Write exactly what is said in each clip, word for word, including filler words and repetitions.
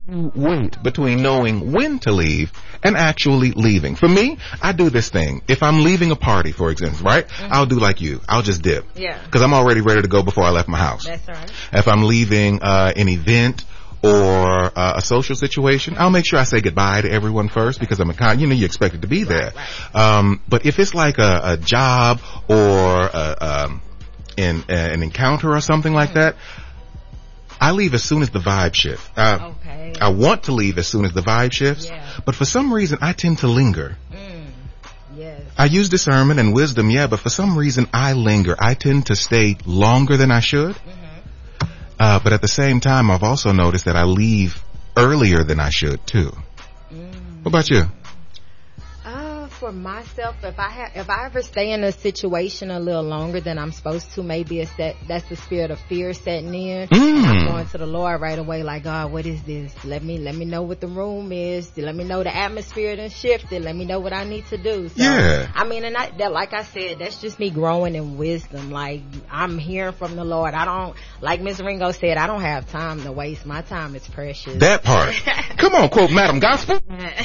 you wait between knowing when to leave and actually leaving? For me, I do this thing. If I'm leaving a party, for example, right, mm-hmm. I'll do like you. I'll just dip. Yeah. Because I'm already ready to go before I left my house. That's right. If I'm leaving uh, an event or uh, a social situation, I'll make sure I say goodbye to everyone first because I'm a con, you know, you're expected to be there. Right, right. Um, but if it's like a, a job or a, um, an, an encounter or something like that, I leave as soon as the vibe shift. Uh, okay. I want to leave as soon as the vibe shifts, yeah. but for some reason I tend to linger. Mm. Yes. I use discernment and wisdom, yeah, but for some reason I linger. I tend to stay longer than I should. Mm-hmm. Uh, but at the same time, I've also noticed that I leave earlier than I should too. Mm. What about you? Uh, for myself, if I ha- if I ever stay in a situation a little longer than I'm supposed to, maybe it's that that's the spirit of fear setting in. Mm. I'm going to the Lord right away, like, God, what is this? Let me let me know what the room is. Let me know the atmosphere done shifted. Let me know what I need to do. So, yeah. I mean, and I, that, like I said, that's just me growing in wisdom. Like, I'm hearing from the Lord. I don't, like Miss Ringo said, I don't have time to waste. My time is precious. That part. Come on, quote Madam Gospel.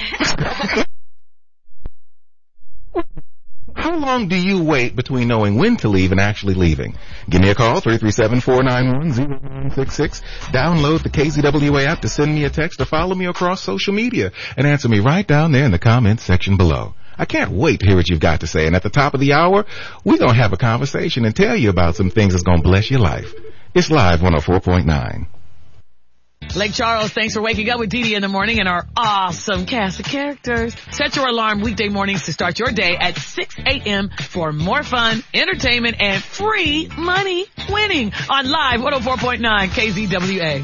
How long do you wait between knowing when to leave and actually leaving? Give me a call, three three seven, four nine one, zero nine six six. Download the K Z W A app to send me a text or follow me across social media and answer me right down there in the comments section below. I can't wait to hear what you've got to say. And at the top of the hour, we're going to have a conversation and tell you about some things that's going to bless your life. It's Live one oh four point nine. Lake Charles, thanks for waking up with Dee Dee in the morning and our awesome cast of characters. Set your alarm weekday mornings to start your day at six a.m. for more fun, entertainment, and free money winning on Live one oh four point nine K Z W A.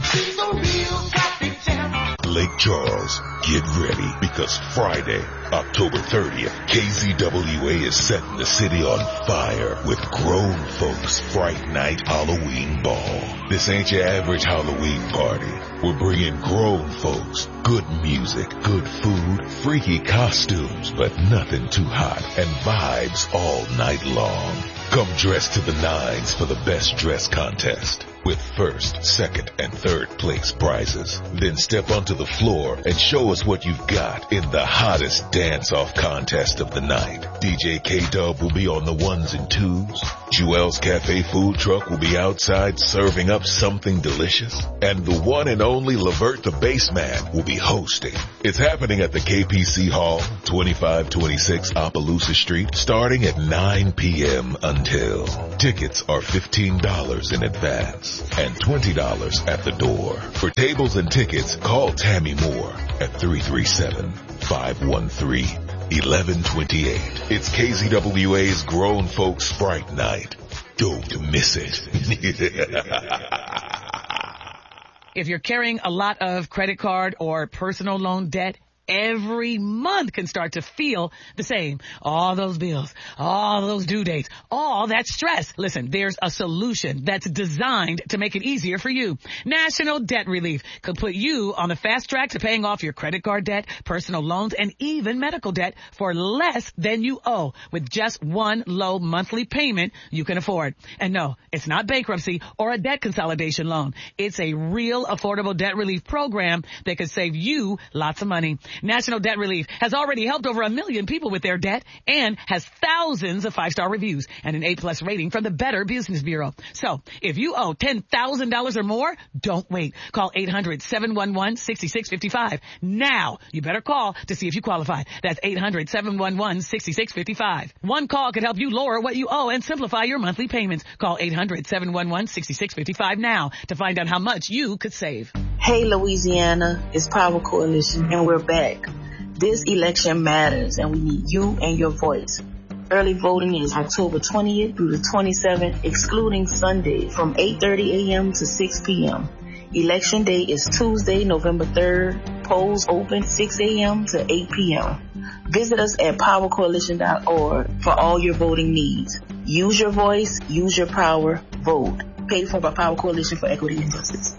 Lake Charles, get ready because Friday, October thirtieth, K Z W A is setting the city on fire with Grown Folks Fright Night Halloween Ball. This ain't your average Halloween party. We're bringing grown folks, good music, good food, freaky costumes, but nothing too hot, and vibes all night long. Come dressed to the nines for the best dress contest with first, second, and third place prizes. Then step onto the floor and show us what you've got in the hottest dance-off contest of the night. D J K-Dub will be on the ones and twos. Jewel's Cafe food truck will be outside serving up something delicious. And the one and only Levert the Bassman will be hosting. It's happening at the K P C Hall, twenty-five twenty-six Opelousas Street, starting at nine p.m. until. Tickets are fifteen dollars in advance and twenty dollars at the door. For tables and tickets, call Tammy Moore at three three seven, five one three, one one two eight. It's K Z W A's Grown Folks Fright Night. Don't miss it. If you're carrying a lot of credit card or personal loan debt, every month can start to feel the same. All those bills, all those due dates, all that stress. Listen, there's a solution that's designed to make it easier for you. National Debt Relief could put you on the fast track to paying off your credit card debt, personal loans, and even medical debt for less than you owe with just one low monthly payment you can afford. And no, it's not bankruptcy or a debt consolidation loan. It's a real affordable debt relief program that could save you lots of money. National Debt Relief has already helped over a million people with their debt and has thousands of five-star reviews and an A-plus rating from the Better Business Bureau. So if you owe ten thousand dollars or more, don't wait. Call eight hundred, seven one one, six six five five. Now, you better call to see if you qualify. That's eight hundred, seven one one, six six five five. One call could help you lower what you owe and simplify your monthly payments. Call eight hundred, seven one one, six six five five now to find out how much you could save. Hey, Louisiana, it's Power Coalition, and we're back. This election matters, and we need you and your voice. Early voting is October twentieth through the twenty-seventh, excluding Sunday, from eight thirty a.m. to six p.m. Election day is Tuesday, November third. Polls open six a.m. to eight p.m. Visit us at power coalition dot org for all your voting needs. Use your voice, use your power, vote. Paid for by Power Coalition for Equity and Justice.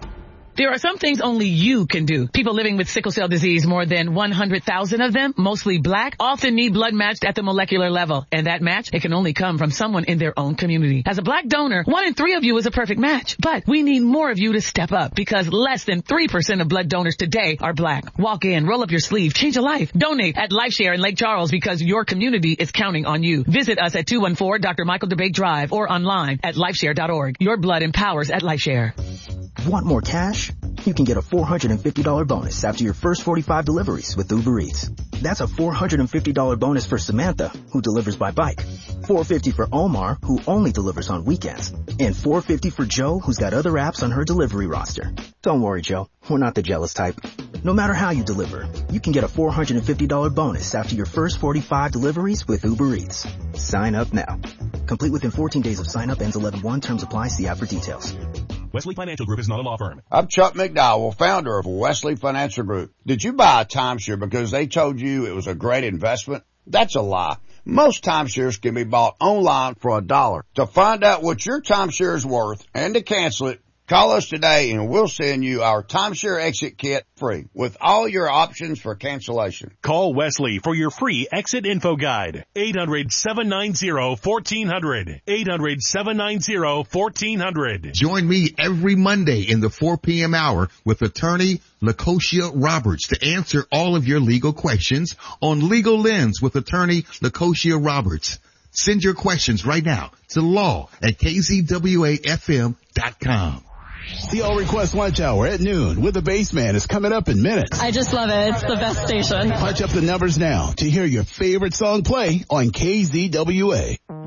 There are some things only you can do. People living with sickle cell disease, more than one hundred thousand of them, mostly black, often need blood matched at the molecular level. And that match, it can only come from someone in their own community. As a black donor, one in three of you is a perfect match. But we need more of you to step up because less than three percent of blood donors today are black. Walk in, roll up your sleeve, change a life. Donate at LifeShare in Lake Charles because your community is counting on you. Visit us at two one four Doctor Michael DeBake Drive or online at lifeshare dot org. Your blood empowers at LifeShare. Want more cash? You can get a four hundred fifty dollars bonus after your first forty-five deliveries with Uber Eats. That's a four hundred fifty dollars bonus for Samantha, who delivers by bike. four hundred fifty dollars for Omar, who only delivers on weekends. And four hundred fifty dollars for Joe, who's got other apps on her delivery roster. Don't worry, Joe. We're not the jealous type. No matter how you deliver, you can get a four hundred fifty dollars bonus after your first forty-five deliveries with Uber Eats. Sign up now. Complete within fourteen days of sign up. Ends eleven one. Terms apply. See app for details. Wesley Financial Group is not a law firm. I'm Chuck McDowell, founder of Wesley Financial Group. Did you buy a timeshare because they told you it was a great investment? That's a lie. Most timeshares can be bought online for a dollar. To find out what your timeshare is worth and to cancel it, call us today and we'll send you our timeshare exit kit free with all your options for cancellation. Call Wesley for your free exit info guide. eight hundred, seven nine zero, one four zero zero. eight hundred, seven nine zero, one four zero zero. Join me every Monday in the four p.m. hour with attorney Lacosia Roberts to answer all of your legal questions on Legal Lens with attorney Lacosia Roberts. Send your questions right now to law at k z w a f m dot com. The All Request Lunch Hour at noon with the Bassman is coming up in minutes. I just love it. It's the best station. Punch up the numbers now to hear your favorite song play on K Z W A.